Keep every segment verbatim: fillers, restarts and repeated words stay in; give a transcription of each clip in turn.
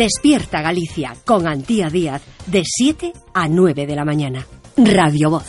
Despierta Galicia con Antía Díaz de siete a nueve de la mañana. Radio Voz.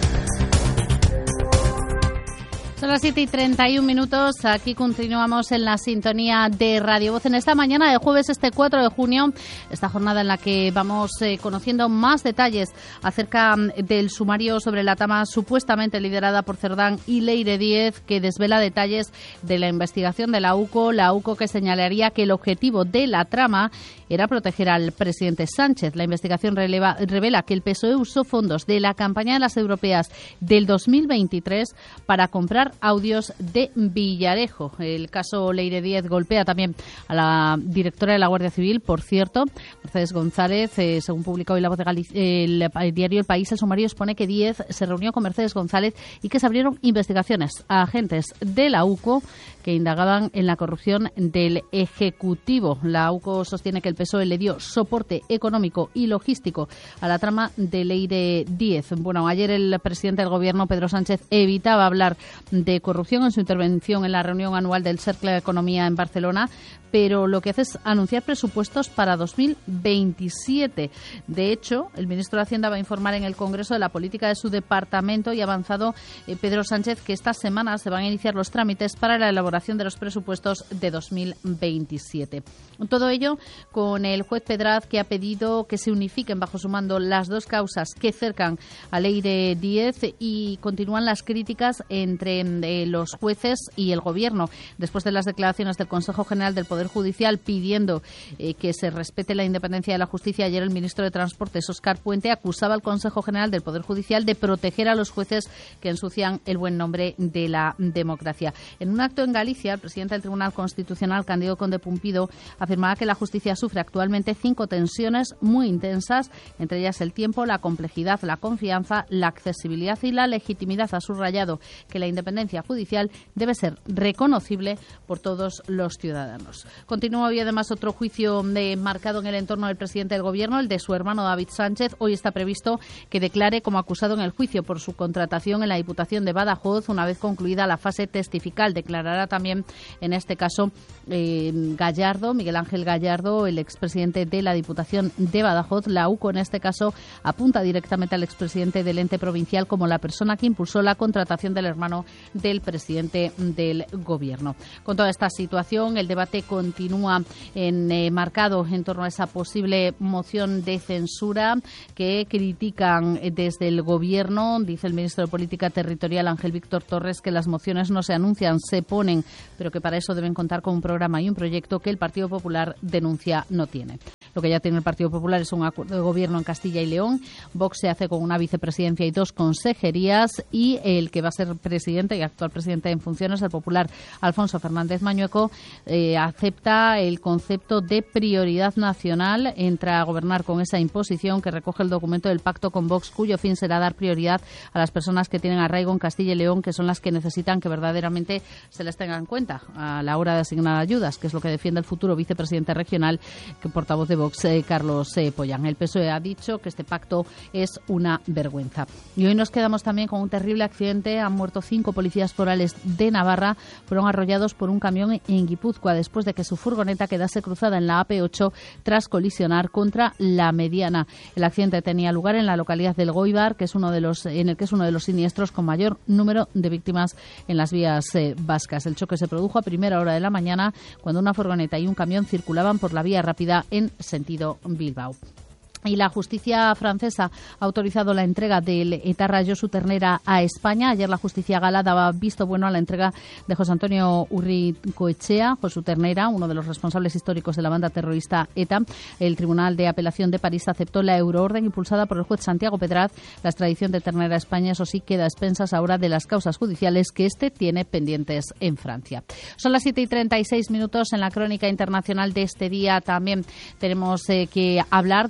Son las siete y treinta y un minutos. Aquí continuamos en la sintonía de Radio Voz en esta mañana de jueves, este cuatro de junio. Esta jornada en la que vamos eh, conociendo más detalles acerca del sumario sobre la trama supuestamente liderada por Cerdán y Leire Díez, que desvela detalles de la investigación de la UCO. La UCO que señalaría que el objetivo de la trama era proteger al presidente Sánchez. La investigación releva, revela que el P S O E usó fondos de la campaña de las europeas del dos mil veintitrés para comprar audios de Villarejo. El caso Leire Díez golpea también a la directora de la Guardia Civil, por cierto, Mercedes González. Eh, según publicó hoy La Voz de Galicia, el, el diario El País, el sumario expone que Díez se reunió con Mercedes González y que se abrieron investigaciones a agentes de la UCO que indagaban en la corrupción del Ejecutivo. La UCO sostiene que el P S O E le dio soporte económico y logístico a la trama de Leire Díez. Bueno, ayer el presidente del Gobierno, Pedro Sánchez, evitaba hablar de corrupción en su intervención en la reunión anual del Cercle de Economía en Barcelona, pero lo que hace es anunciar presupuestos para dos mil veintisiete. De hecho, el ministro de Hacienda va a informar en el Congreso de la política de su departamento y ha avanzado eh, Pedro Sánchez que estas semanas se van a iniciar los trámites para la elaboración de los presupuestos de dos mil veintisiete. Todo ello con el juez Pedraz, que ha pedido que se unifiquen bajo su mando las dos causas que cercan a Leire Díez, y continúan las críticas entre eh, los jueces y el Gobierno después de las declaraciones del Consejo General del Poder Judicial pidiendo eh, que se respete la independencia de la justicia. Ayer el ministro de Transportes, Óscar Puente, acusaba al Consejo General del Poder Judicial de proteger a los jueces que ensucian el buen nombre de la democracia. En un acto en Galicia, el presidente del Tribunal Constitucional, Cándido Conde Pumpido, afirmaba que la justicia sufre actualmente cinco tensiones muy intensas, entre ellas el tiempo, la complejidad, la confianza, la accesibilidad y la legitimidad. Ha subrayado que la independencia judicial debe ser reconocible por todos los ciudadanos. Continúa hoy además otro juicio de, marcado en el entorno del presidente del Gobierno, el de su hermano David Sánchez. Hoy está previsto que declare como acusado en el juicio por su contratación en la Diputación de Badajoz una vez concluida la fase testifical. Declarará también en este caso eh, Gallardo, Miguel Ángel Gallardo, el expresidente de la Diputación de Badajoz. La UCO en este caso apunta directamente al expresidente del ente provincial como la persona que impulsó la contratación del hermano del presidente del Gobierno. Con toda esta situación, el debate continúa en, eh, marcado en torno a esa posible moción de censura que critican desde el Gobierno. Dice el ministro de Política Territorial, Ángel Víctor Torres, que las mociones no se anuncian, se ponen, pero que para eso deben contar con un programa y un proyecto que el Partido Popular denuncia no tiene. Lo que ya tiene el Partido Popular es un acuerdo de gobierno en Castilla y León. Vox se hace con una vicepresidencia y dos consejerías, y el que va a ser presidente y actual presidente en funciones, el popular Alfonso Fernández Mañueco, eh, acepta el concepto de prioridad nacional. Entra a gobernar con esa imposición que recoge el documento del pacto con Vox, cuyo fin será dar prioridad a las personas que tienen arraigo en Castilla y León, que son las que necesitan que verdaderamente se les tenga en cuenta a la hora de asignar ayudas, que es lo que defiende el futuro vicepresidente regional, que portavoz de Vox, eh, Carlos eh, Pollán. El P S O E ha dicho que este pacto es una vergüenza. Y hoy nos quedamos también con un terrible accidente. Han muerto cinco policías forales de Navarra. Fueron arrollados por un camión en Guipúzcoa después de que su furgoneta quedase cruzada en la A P ocho tras colisionar contra la mediana. El accidente tenía lugar en la localidad del Goibar, que es uno de los, en el que es uno de los siniestros con mayor número de víctimas en las vías eh, vascas. El choque se produjo a primera hora de la mañana cuando una furgoneta y un camión circulaban por la vía rápida en sentido Bilbao. Y la justicia francesa ha autorizado la entrega del etarra Josu Ternera a España. Ayer la justicia gala daba visto bueno a la entrega de José Antonio Urricoechea, Josu Ternera, uno de los responsables históricos de la banda terrorista ETA. El Tribunal de Apelación de París aceptó la euroorden impulsada por el juez Santiago Pedraz. La extradición de Ternera a España, eso sí, queda a expensas ahora de las causas judiciales que este tiene pendientes en Francia. Son las siete y treinta y seis minutos. En la crónica internacional de este día también tenemos eh, que hablar de la posibilidad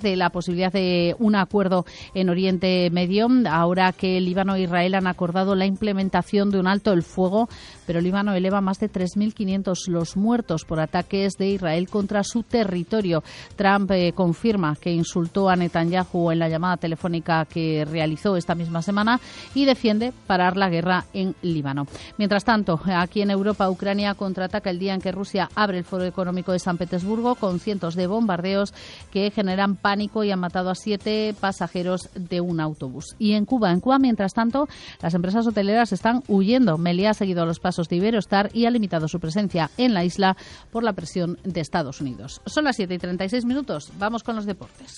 posibilidad de un acuerdo en Oriente Medio, ahora que Líbano e Israel han acordado la implementación de un alto el fuego, pero Líbano eleva más de tres mil quinientos los muertos por ataques de Israel contra su territorio. Trump eh, confirma que insultó a Netanyahu en la llamada telefónica que realizó esta misma semana y defiende parar la guerra en Líbano. Mientras tanto, aquí en Europa, Ucrania contraataca el día en que Rusia abre el Foro Económico de San Petersburgo con cientos de bombardeos que generan pánico y han matado a siete pasajeros de un autobús. Y en Cuba, en Cuba, mientras tanto, las empresas hoteleras están huyendo. Meliá ha seguido los pasos de Iberostar y ha limitado su presencia en la isla por la presión de Estados Unidos. Son las siete y treinta y seis minutos. Vamos con los deportes.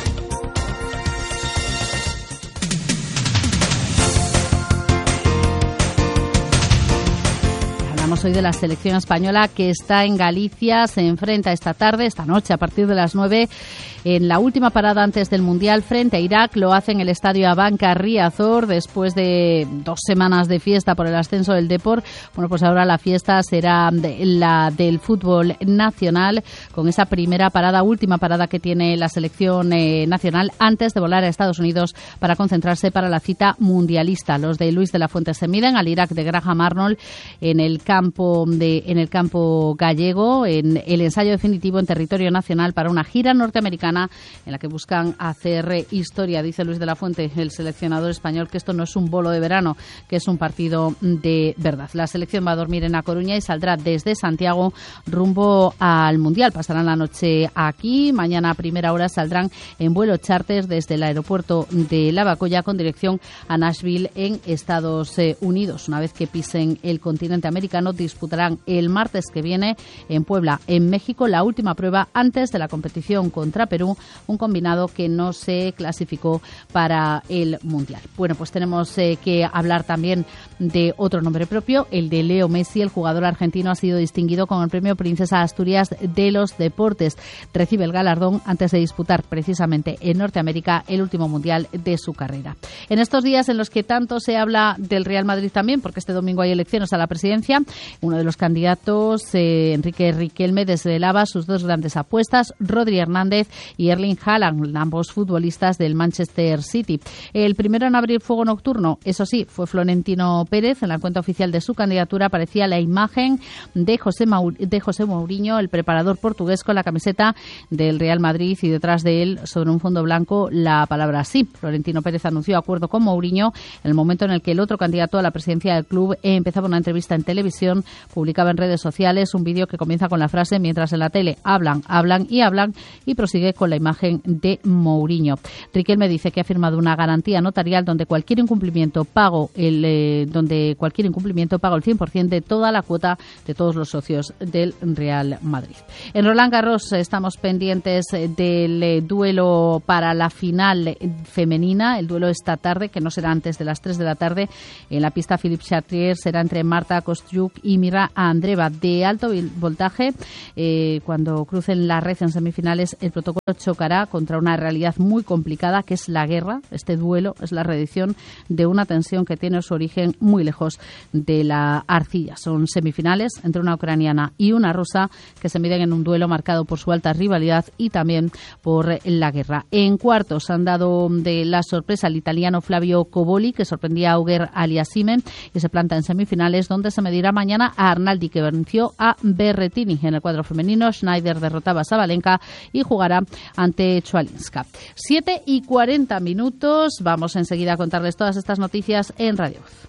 Hablamos hoy de la selección española que está en Galicia, se enfrenta esta tarde, esta noche, a partir de las nueve, en la última parada antes del Mundial frente a Irak. Lo hace en el estadio Abanca Riazor después de dos semanas de fiesta por el ascenso del Depor. Bueno, pues ahora la fiesta será de, la del fútbol nacional, con esa primera parada, última parada que tiene la selección eh, nacional antes de volar a Estados Unidos para concentrarse para la cita mundialista. Los de Luis de la Fuente se miden al Irak de Graham Arnold en el campo de en el campo gallego, en el ensayo definitivo en territorio nacional para una gira norteamericana en la que buscan hacer historia. Dice Luis de la Fuente, el seleccionador español, que esto no es un bolo de verano, que es un partido de verdad. La selección va a dormir en A Coruña y saldrá desde Santiago rumbo al Mundial. Pasarán la noche aquí. Mañana a primera hora saldrán en vuelo charter desde el aeropuerto de Lavacolla con dirección a Nashville en Estados Unidos. Una vez que pisen el continente americano, disputarán el martes que viene en Puebla, en México, la última prueba antes de la competición contra Perú, un combinado que no se clasificó para el Mundial. Bueno, pues tenemos eh, que hablar también de otro nombre propio, el de Leo Messi. El jugador argentino ha sido distinguido con el premio Princesa Asturias de los Deportes. Recibe el galardón antes de disputar precisamente en Norteamérica el último Mundial de su carrera. En estos días en los que tanto se habla del Real Madrid también, porque este domingo hay elecciones a la presidencia, uno de los candidatos, eh, Enrique Riquelme, desvelaba sus dos grandes apuestas, Rodri Hernández y Erling Haaland, ambos futbolistas del Manchester City. El primero en abrir fuego nocturno, eso sí, fue Florentino Pérez. En la cuenta oficial de su candidatura aparecía la imagen de José, Maur- de José Mourinho, el preparador portugués, con la camiseta del Real Madrid y detrás de él, sobre un fondo blanco, la palabra sí. Florentino Pérez anunció acuerdo con Mourinho en el momento en el que el otro candidato a la presidencia del club empezaba una entrevista en televisión, publicaba en redes sociales un vídeo que comienza con la frase: mientras en la tele hablan, hablan y hablan, y prosigue con la imagen de Mourinho. Riquelme dice que ha firmado una garantía notarial donde cualquier incumplimiento pago el eh, donde cualquier incumplimiento paga el cien por ciento de toda la cuota de todos los socios del Real Madrid. En Roland Garros estamos pendientes del eh, duelo para la final femenina, el duelo esta tarde, que no será antes de las tres de la tarde en la pista Philippe Chatrier. Será entre Marta Kostyuk y Mira Andreeva, de alto voltaje. Eh, cuando crucen la red en semifinales, el protocolo chocará contra una realidad muy complicada, que es la guerra. Este duelo es la reedición de una tensión que tiene su origen muy lejos de la arcilla. Son semifinales entre una ucraniana y una rusa que se miden en un duelo marcado por su alta rivalidad y también por la guerra. En cuartos han dado de la sorpresa al italiano Flavio Coboli, que sorprendía a Auger Aliassimen, y se planta en semifinales, donde se medirá mañana a Arnaldi, que venció a Berrettini. En el cuadro femenino, Schneider derrotaba a Sabalenka y jugará ante Chualinska. siete y cuarenta minutos. Vamos enseguida a contarles todas estas noticias en Radio Voz.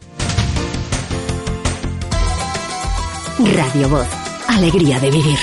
Radio Voz. Alegría de vivir.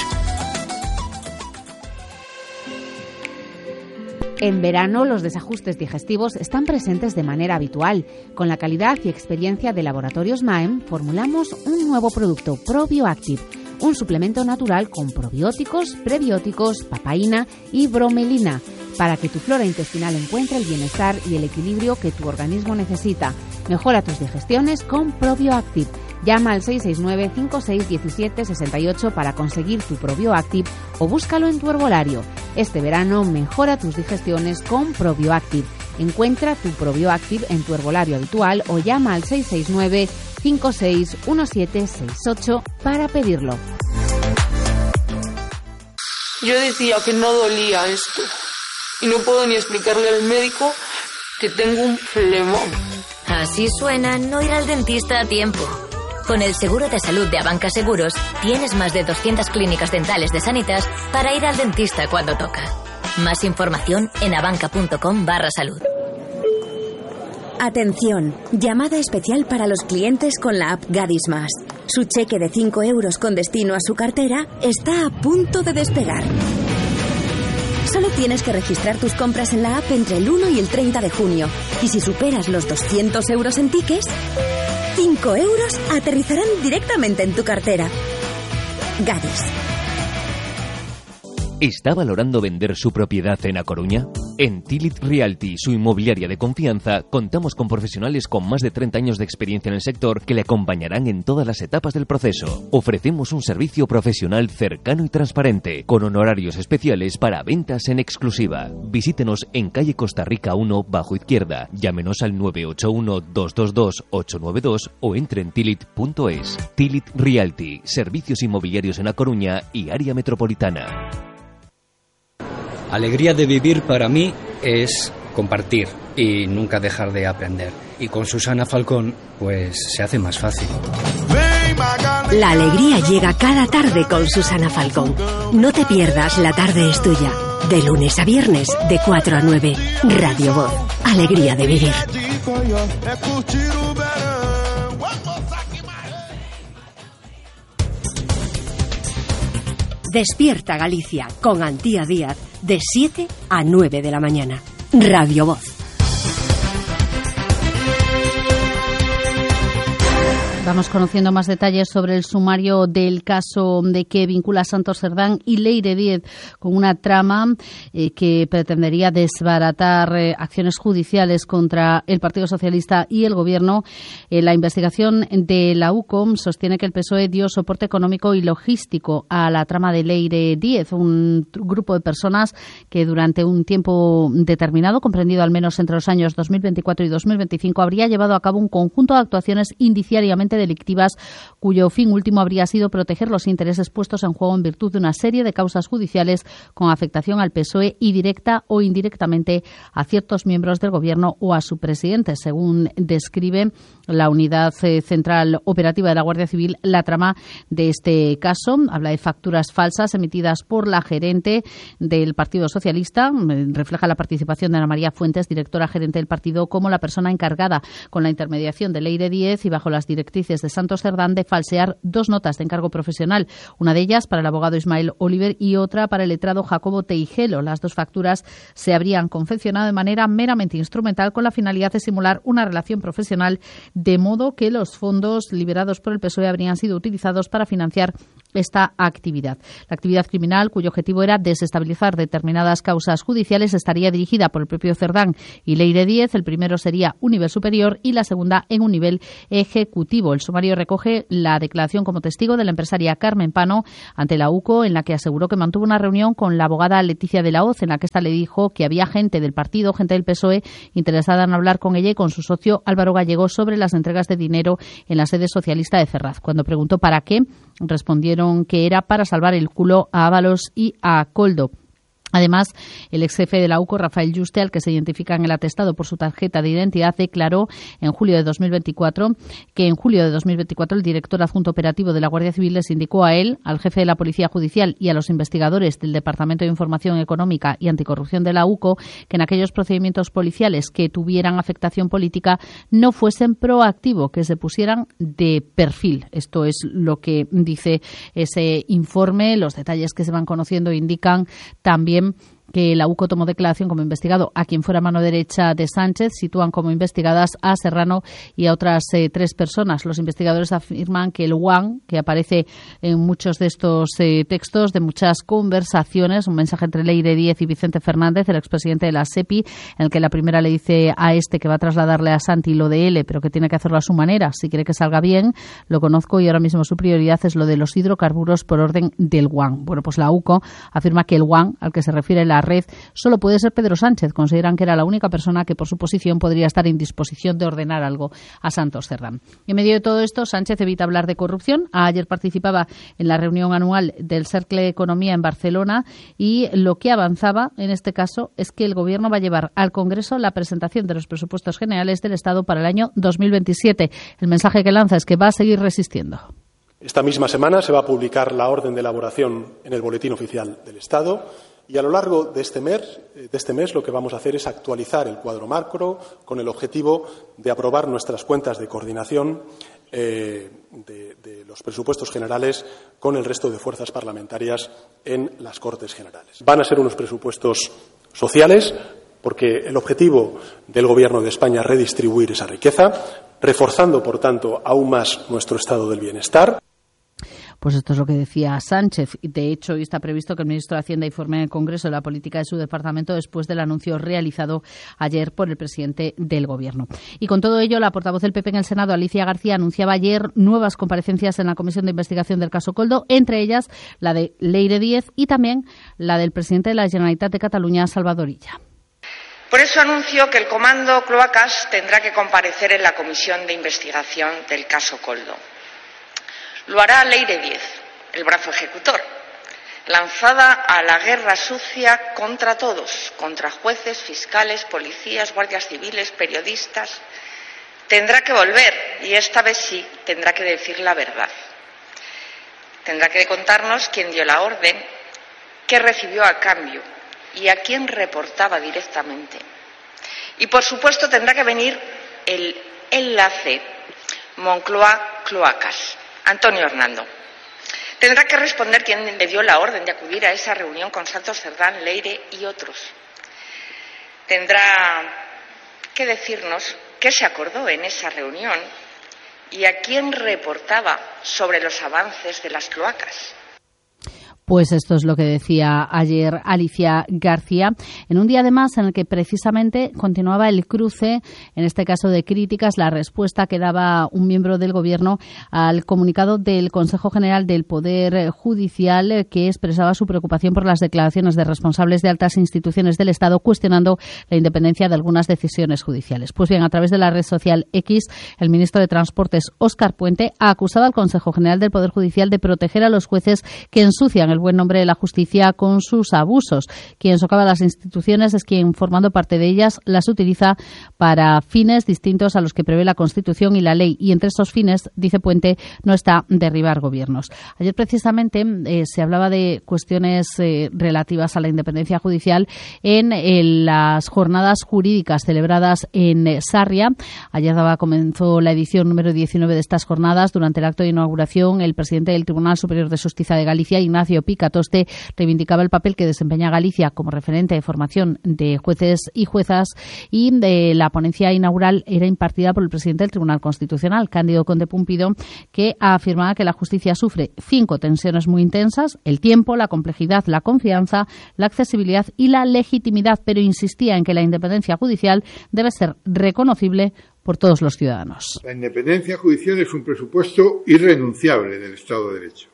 En verano, los desajustes digestivos están presentes de manera habitual. Con la calidad y experiencia de Laboratorios Maem, formulamos un nuevo producto, ProBioActive, un suplemento natural con probióticos, prebióticos, papaína y bromelina, para que tu flora intestinal encuentre el bienestar y el equilibrio que tu organismo necesita. Mejora tus digestiones con ProBioActive. Llama al seis seis nueve, cinco seis uno siete, seis ocho para conseguir tu ProBioActive o búscalo en tu herbolario. Este verano mejora tus digestiones con ProBioActive. Encuentra tu ProBioActive en tu herbolario habitual o llama al seis seis nueve, cinco seis uno siete, seis ocho para pedirlo. Yo decía que no dolía esto, y no puedo ni explicarle al médico que tengo un flemón. Así suena no ir al dentista a tiempo. Con el seguro de salud de Abanca Seguros, tienes más de doscientas clínicas dentales de Sanitas para ir al dentista cuando toca. Más información en abanca.com barra salud. Atención, llamada especial para los clientes con la app Gadis Más. Su cheque de cinco euros con destino a su cartera está a punto de despegar. Solo tienes que registrar tus compras en la app entre el uno y el treinta de junio. Y si superas los doscientos euros en tickets, cinco euros aterrizarán directamente en tu cartera. Gadis. ¿Está valorando vender su propiedad en A Coruña? En Tilit Realty, su inmobiliaria de confianza, contamos con profesionales con más de treinta años de experiencia en el sector que le acompañarán en todas las etapas del proceso. Ofrecemos un servicio profesional cercano y transparente, con honorarios especiales para ventas en exclusiva. Visítenos en calle Costa Rica uno, bajo izquierda. Llámenos al nueve ocho uno, dos dos dos, ocho nueve dos o entre en tilit punto es. Tilit Realty, servicios inmobiliarios en A Coruña y área metropolitana. Alegría de vivir para mí es compartir y nunca dejar de aprender. Y con Susana Falcón, pues se hace más fácil. La alegría llega cada tarde con Susana Falcón. No te pierdas La Tarde es Tuya. De lunes a viernes, de cuatro a nueve. Radio Voz. Alegría de vivir. Despierta Galicia con Antía Díaz de siete a nueve de la mañana. Radio Voz. Vamos conociendo más detalles sobre el sumario del caso de que vincula a Santos Cerdán y Leire Díez con una trama eh, que pretendería desbaratar eh, acciones judiciales contra el Partido Socialista y el Gobierno. Eh, la investigación de la UCOM sostiene que el P S O E dio soporte económico y logístico a la trama de Leire Díez, un grupo de personas que durante un tiempo determinado, comprendido al menos entre los años dos mil veinticuatro y dos mil veinticinco, habría llevado a cabo un conjunto de actuaciones indiciariamente delictivas cuyo fin último habría sido proteger los intereses puestos en juego en virtud de una serie de causas judiciales con afectación al P S O E y directa o indirectamente a ciertos miembros del Gobierno o a su presidente. Según describe la Unidad Central Operativa de la Guardia Civil, la trama de este caso habla de facturas falsas emitidas por la gerente del Partido Socialista. Refleja la participación de Ana María Fuentes, directora gerente del partido, como la persona encargada con la intermediación de Leire Díez y bajo las directrices de Santos Cerdán de falsear dos notas de encargo profesional, una de ellas para el abogado Ismael Oliver y otra para el letrado Jacobo Teijelo. Las dos facturas se habrían confeccionado de manera meramente instrumental con la finalidad de simular una relación profesional, de modo que los fondos liberados por el P S O E habrían sido utilizados para financiar esta actividad. La actividad criminal, cuyo objetivo era desestabilizar determinadas causas judiciales, estaría dirigida por el propio Cerdán y Leire Díez. El primero sería un nivel superior y la segunda en un nivel ejecutivo. El sumario recoge la declaración como testigo de la empresaria Carmen Pano ante la UCO, en la que aseguró que mantuvo una reunión con la abogada Leticia de la Hoz, en la que ésta le dijo que había gente del partido, gente del P S O E, interesada en hablar con ella y con su socio Álvaro Gallego sobre las entregas de dinero en la sede socialista de Ferraz. Cuando preguntó para qué, respondieron que era para salvar el culo a Ábalos y a Coldo. Además, el ex jefe de la UCO, Rafael Yuste, al que se identifica en el atestado por su tarjeta de identidad, declaró en julio de dos mil veinticuatro que en julio de dos mil veinticuatro el director adjunto operativo de la Guardia Civil les indicó a él, al jefe de la Policía Judicial y a los investigadores del Departamento de Información Económica y Anticorrupción de la UCO que en aquellos procedimientos policiales que tuvieran afectación política no fuesen proactivo, que se pusieran de perfil. Esto es lo que dice ese informe. Los detalles que se van conociendo indican también que la UCO tomó declaración como investigado a quien fuera mano derecha de Sánchez. Sitúan como investigadas a Serrano y a otras eh, tres personas. Los investigadores afirman que el guan, que aparece en muchos de estos eh, textos, de muchas conversaciones, un mensaje entre Leire Díez y Vicente Fernández, el expresidente de la SEPI, en el que la primera le dice a este que va a trasladarle a Santi lo de L, pero que tiene que hacerlo a su manera, si quiere que salga bien. Lo conozco y ahora mismo su prioridad es lo de los hidrocarburos por orden del guan. Bueno, pues la UCO afirma que el guan, al que se refiere la la red solo puede ser Pedro Sánchez. Consideran que era la única persona que por su posición podría estar en disposición de ordenar algo a Santos Cerdán. En medio de todo esto, Sánchez evita hablar de corrupción. Ayer participaba en la reunión anual del Cercle Economía en Barcelona y lo que avanzaba en este caso es que el Gobierno va a llevar al Congreso la presentación de los presupuestos generales del Estado para el año dos mil veintisiete. El mensaje que lanza es que va a seguir resistiendo. Esta misma semana se va a publicar la orden de elaboración en el Boletín Oficial del Estado y a lo largo de este mes, de este mes lo que vamos a hacer es actualizar el cuadro macro con el objetivo de aprobar nuestras cuentas de coordinación eh, de, de los presupuestos generales con el resto de fuerzas parlamentarias en las Cortes Generales. Van a ser unos presupuestos sociales porque el objetivo del Gobierno de España es redistribuir esa riqueza, reforzando, por tanto, aún más nuestro estado del bienestar. Pues esto es lo que decía Sánchez. De hecho, hoy está previsto que el ministro de Hacienda informe en el Congreso de la política de su departamento después del anuncio realizado ayer por el presidente del Gobierno. Y con todo ello, la portavoz del P P en el Senado, Alicia García, anunciaba ayer nuevas comparecencias en la Comisión de Investigación del caso Koldo, entre ellas la de Leire Díez y también la del presidente de la Generalitat de Cataluña, Salvador Illa. Por eso anuncio que el Comando Cloacas tendrá que comparecer en la Comisión de Investigación del caso Koldo. Lo hará Leire Díez, el brazo ejecutor, lanzada a la guerra sucia contra todos, contra jueces, fiscales, policías, guardias civiles, periodistas. Tendrá que volver, y esta vez sí, tendrá que decir la verdad. Tendrá que contarnos quién dio la orden, qué recibió a cambio y a quién reportaba directamente. Y, por supuesto, tendrá que venir el enlace Moncloa-Cloacas, Antonio Hernando. Tendrá que responder quién le dio la orden de acudir a esa reunión con Santos Cerdán, Leire y otros. Tendrá que decirnos qué se acordó en esa reunión y a quién reportaba sobre los avances de las cloacas. Pues esto es lo que decía ayer Alicia García, en un día además en el que precisamente continuaba el cruce, en este caso de críticas, la respuesta que daba un miembro del Gobierno al comunicado del Consejo General del Poder Judicial, que expresaba su preocupación por las declaraciones de responsables de altas instituciones del Estado cuestionando la independencia de algunas decisiones judiciales. Pues bien, a través de la red social X, el ministro de Transportes, Óscar Puente, ha acusado al Consejo General del Poder Judicial de proteger a los jueces que ensucian el buen nombre de la justicia con sus abusos. Quien socava las instituciones es quien, formando parte de ellas, las utiliza para fines distintos a los que prevé la Constitución y la ley. Y entre esos fines, dice Puente, no está derribar gobiernos. Ayer, precisamente, eh, se hablaba de cuestiones eh, relativas a la independencia judicial en, en las jornadas jurídicas celebradas en eh, Sarria. Ayer daba, comenzó la edición número diecinueve de estas jornadas. Durante el acto de inauguración, el presidente del Tribunal Superior de Justicia de Galicia, Ignacio Picatoste, reivindicaba el papel que desempeña Galicia como referente de formación de jueces y juezas, y de la ponencia inaugural era impartida por el presidente del Tribunal Constitucional, Cándido Conde Pumpido, que afirmaba que la justicia sufre cinco tensiones muy intensas: el tiempo, la complejidad, la confianza, la accesibilidad y la legitimidad, pero insistía en que la independencia judicial debe ser reconocible por todos los ciudadanos. La independencia judicial es un presupuesto irrenunciable del Estado de Derecho.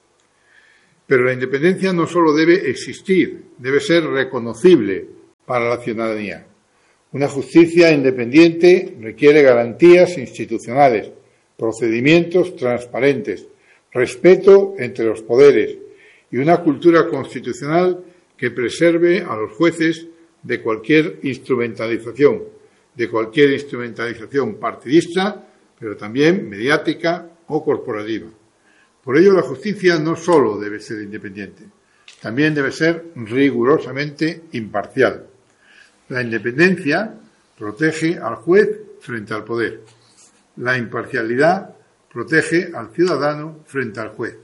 Pero la independencia no solo debe existir, debe ser reconocible para la ciudadanía. Una justicia independiente requiere garantías institucionales, procedimientos transparentes, respeto entre los poderes y una cultura constitucional que preserve a los jueces de cualquier instrumentalización, de cualquier instrumentalización partidista, pero también mediática o corporativa. Por ello, la justicia no solo debe ser independiente, también debe ser rigurosamente imparcial. La independencia protege al juez frente al poder. La imparcialidad protege al ciudadano frente al juez.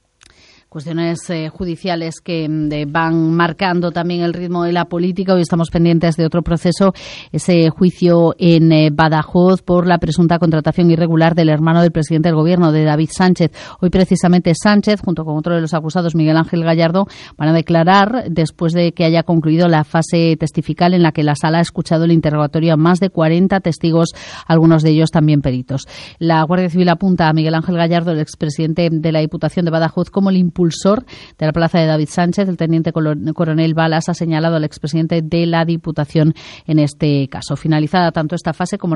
Cuestiones eh, judiciales que eh, van marcando también el ritmo de la política. Hoy estamos pendientes de otro proceso, ese juicio en eh, Badajoz por la presunta contratación irregular del hermano del presidente del Gobierno, de David Sánchez. Hoy precisamente Sánchez, junto con otro de los acusados, Miguel Ángel Gallardo, van a declarar después de que haya concluido la fase testifical en la que la sala ha escuchado el interrogatorio a más de cuarenta testigos, algunos de ellos también peritos. La Guardia Civil apunta a Miguel Ángel Gallardo, el expresidente de la Diputación de Badajoz, como el impulsor impulsor de la plaza de David Sánchez. El teniente coronel Balas ha señalado al expresidente de la Diputación en este caso. Finalizada tanto esta fase como